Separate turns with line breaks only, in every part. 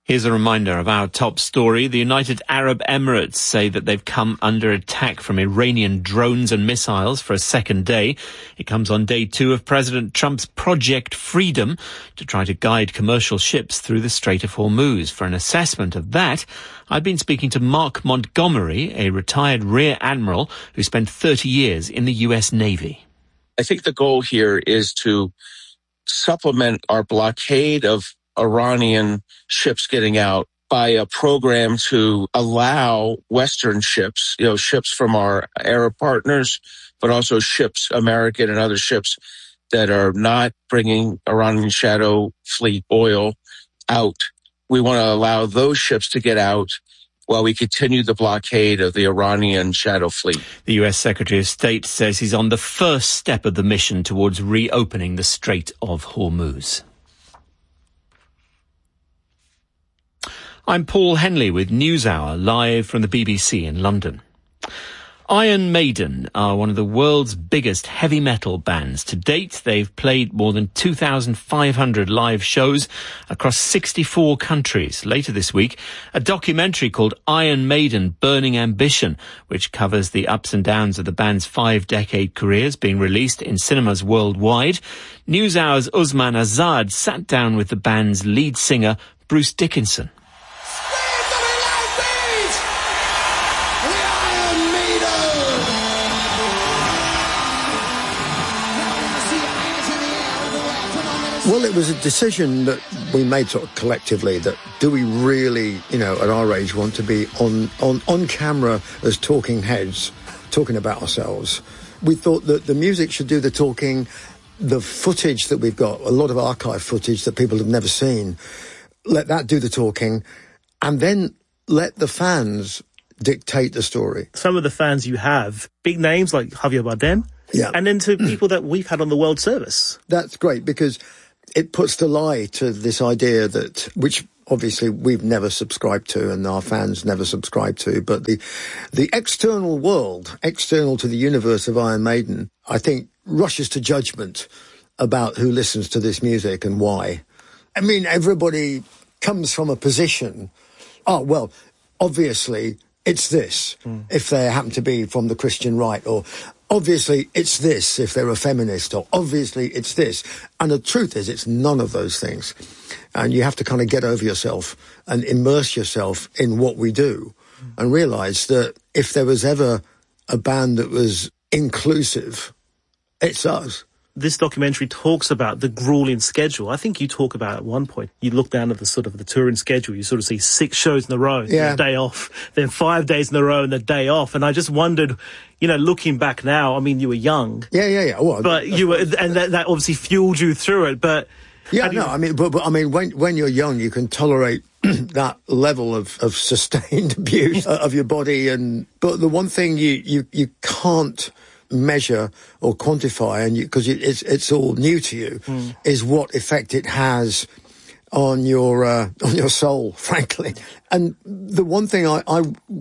Here's a reminder of our top story. The United Arab Emirates say that they've come under attack from Iranian drones and missiles for a second day. It comes on day 2 of President Trump's Project Freedom to try to guide commercial ships through the Strait of Hormuz. For an assessment of that, I've been speaking to Mark Montgomery, a retired Rear Admiral who spent 30 years in the U.S. Navy.
I think the goal here is to supplement our blockade of Iranian ships getting out by a program to allow Western ships, ships from our Arab partners, but also ships, American and other ships that are not bringing Iranian shadow fleet oil out. We want to allow those ships to get out while we continue the blockade of the Iranian shadow fleet.
The U.S. Secretary of State says he's on the first step of the mission towards reopening the Strait of Hormuz. I'm Paul Henley with NewsHour, live from the BBC in London. Iron Maiden are one of the world's biggest heavy metal bands. To date, they've played more than 2,500 live shows across 64 countries. Later this week, a documentary called Iron Maiden Burning Ambition, which covers the ups and downs of the band's 5-decade careers, being released in cinemas worldwide. NewsHour's Usman Azad sat down with the band's lead singer, Bruce Dickinson.
Well, it was a decision that we made sort of collectively that do we really, at our age want to be on camera as talking heads, talking about ourselves. We thought that the music should do the talking, the footage that we've got, a lot of archive footage that people have never seen, let that do the talking, and then let the fans dictate the story.
Some of the fans you have, big names like Javier Bardem,
yeah,
and then to people that we've had on the World Service.
That's great because it puts the lie to this idea that, which obviously we've never subscribed to and our fans never subscribe to, but the external world, external to the universe of Iron Maiden, I think rushes to judgment about who listens to this music and why. I mean, everybody comes from a position, obviously it's this, if they happen to be from the Christian right, or obviously it's this if they're a feminist, or obviously it's this. And the truth is it's none of those things. And you have to kind of get over yourself and immerse yourself in what we do and realise that if there was ever a band that was inclusive, it's us.
This documentary talks about the grueling schedule. I think you talk about at one point, you look down at the sort of the touring schedule, you sort of see 6 shows in a row, a day off, then 5 days in a row and a day off. And I just wondered, looking back now, I mean, you were young.
Yeah. Well,
but you were, and that obviously fueled you through it. But
when you're young, you can tolerate that level of sustained abuse of your body. But the one thing you can't measure or quantify, and because it's all new to you, is what effect it has on your soul, frankly. And the one thing I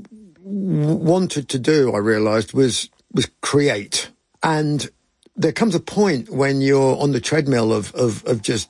wanted to do, I realised, was create. And there comes a point when you're on the treadmill of just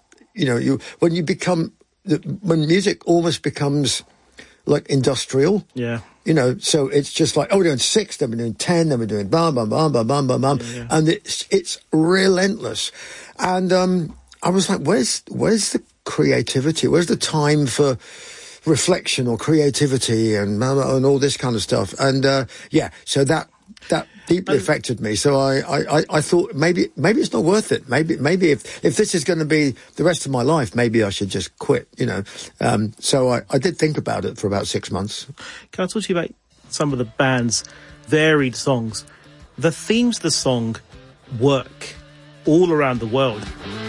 when music almost becomes like industrial.
Yeah.
So it's just like, we're doing 6, then we're doing 10, then we're doing bam, bam, bam, bam, bam, bam, bam. Yeah. And it's relentless. And I was like, where's the creativity? Where's the time for reflection or creativity and all this kind of stuff? And so that deeply affected me. So I thought maybe it's not worth it. Maybe if this is going to be the rest of my life, maybe I should just quit, So I did think about it for about 6 months.
Can I talk to you about some of the band's varied songs? The themes of the song work all around the world.